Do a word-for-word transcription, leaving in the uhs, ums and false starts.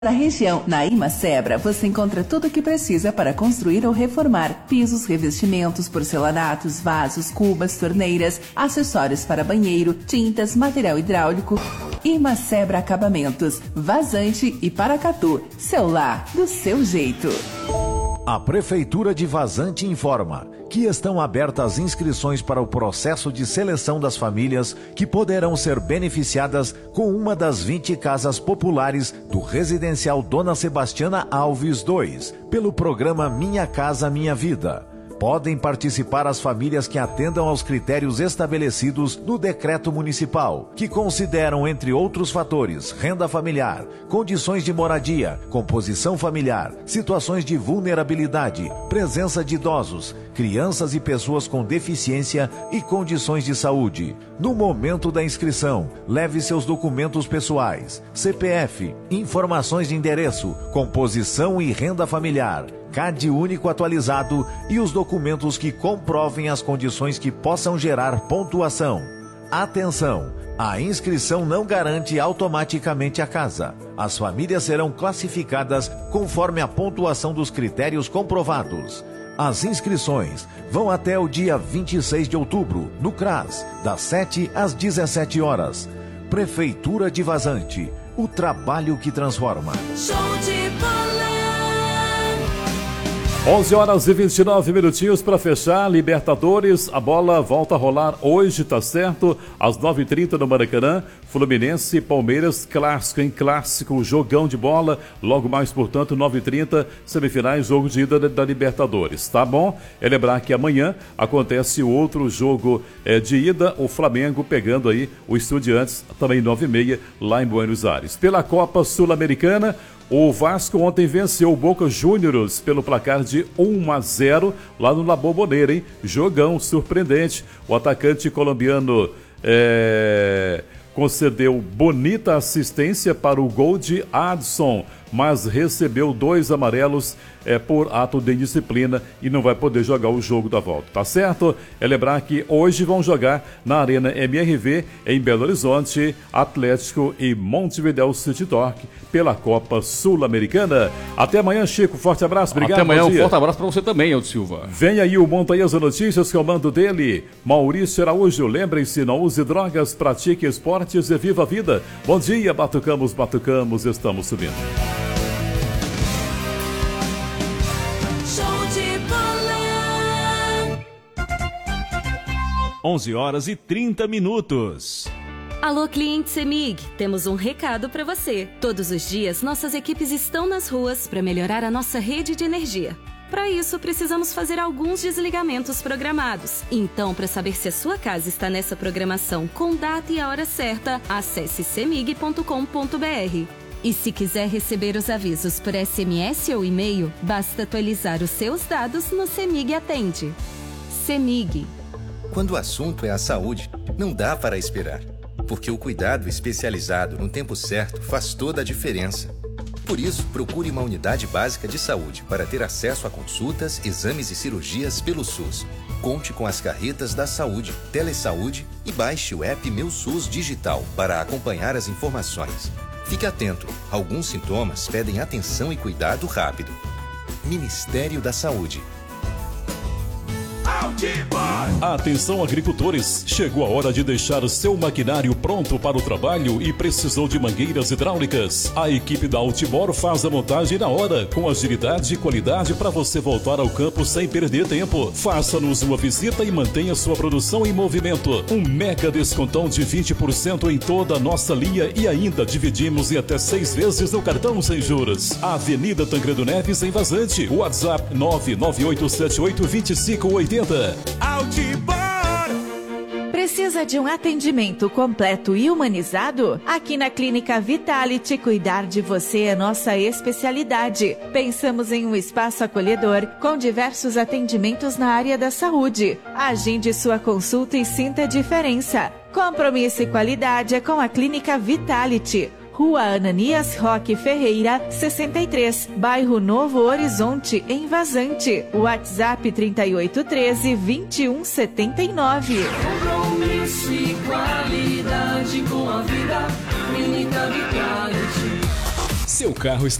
Na região, na Imacebra, você encontra tudo o que precisa para construir ou reformar: pisos, revestimentos, porcelanatos, vasos, cubas, torneiras, acessórios para banheiro, tintas, material hidráulico. Imacebra Acabamentos, Vazante e Paracatu. Seu lar, do seu jeito. A Prefeitura de Vazante informa que estão abertas inscrições para o processo de seleção das famílias que poderão ser beneficiadas com uma das vinte casas populares do residencial Dona Sebastiana Alves dois, pelo programa Minha Casa Minha Vida. Podem participar as famílias que atendam aos critérios estabelecidos no decreto municipal, que consideram, entre outros fatores, renda familiar, condições de moradia, composição familiar, situações de vulnerabilidade, presença de idosos, crianças e pessoas com deficiência e condições de saúde. No momento da inscrição, leve seus documentos pessoais, C P F, informações de endereço, composição e renda familiar, C A D único atualizado e os documentos que comprovem as condições que possam gerar pontuação. Atenção! A inscrição não garante automaticamente a casa. As famílias serão classificadas conforme a pontuação dos critérios comprovados. As inscrições vão até o dia vinte e seis de outubro, no CRAS, das sete às dezessete horas. Prefeitura de Vazante, o trabalho que transforma. Show de bola! onze horas e vinte e nove minutinhos para fechar. Libertadores, a bola volta a rolar hoje, tá certo? Às nove e trinta no Maracanã. Fluminense e Palmeiras, clássico, hein? Clássico, jogão de bola. Logo mais, portanto, nove e trinta, semifinais, jogo de ida da Libertadores, tá bom? É lembrar que amanhã acontece outro jogo é, de ida, o Flamengo pegando aí o Estudiantes, também nove e meia, lá em Buenos Aires. Pela Copa Sul-Americana, o Vasco ontem venceu o Boca Juniors pelo placar de um a zero lá no La Bombonera, hein? Jogão surpreendente. O atacante colombiano é, concedeu bonita assistência para o gol de Adson, mas recebeu dois amarelos é, por ato de indisciplina e não vai poder jogar o jogo da volta, tá certo? É lembrar que hoje vão jogar na Arena M R V em Belo Horizonte, Atlético e Montevidéu City Torque pela Copa Sul-Americana. Até amanhã, Chico. Forte abraço. Obrigado. Até amanhã. Um forte abraço para você também, Eldo Silva. Vem aí o Montanhas Notícias, que é o mando dele, Maurício Araújo. Lembrem-se, não use drogas, pratique esportes e viva a vida. Bom dia, batucamos, batucamos, estamos subindo. onze horas e trinta minutos. Alô, cliente CEMIG, temos um recado para você. Todos os dias, nossas equipes estão nas ruas para melhorar a nossa rede de energia. Para isso, precisamos fazer alguns desligamentos programados. Então, para saber se a sua casa está nessa programação com data e a hora certa, acesse cemig ponto com ponto br. E se quiser receber os avisos por S M S ou e-mail, basta atualizar os seus dados no CEMIG Atende. CEMIG. Quando o assunto é a saúde, não dá para esperar, porque o cuidado especializado no tempo certo faz toda a diferença. Por isso, procure uma unidade básica de saúde para ter acesso a consultas, exames e cirurgias pelo SUS. Conte com as carretas da saúde, Telesaúde e baixe o app Meu SUS Digital para acompanhar as informações. Fique atento, alguns sintomas pedem atenção e cuidado rápido. Ministério da Saúde. Atenção, agricultores, chegou a hora de deixar seu maquinário pronto para o trabalho e precisou de mangueiras hidráulicas. A equipe da Altibor faz a montagem na hora, com agilidade e qualidade para você voltar ao campo sem perder tempo. Faça-nos uma visita e mantenha sua produção em movimento. Um mega descontão de vinte por cento em toda a nossa linha e ainda dividimos em até seis vezes no cartão sem juros. Avenida Tancredo Neves, em Vazante. WhatsApp nove nove oito sete oito dois cinco oito zero. Precisa de um atendimento completo e humanizado? Aqui na Clínica Vitality, cuidar de você é nossa especialidade. Pensamos em um espaço acolhedor com diversos atendimentos na área da saúde. Agende sua consulta e sinta a diferença. Compromisso e qualidade é com a Clínica Vitality. Rua Ananias Roque Ferreira, sessenta e três, Bairro Novo Horizonte, em Vazante. WhatsApp trinta e oito treze, vinte e um setenta e nove. Compromisso e qualidade com a vida, Clínica Vitality. Seu carro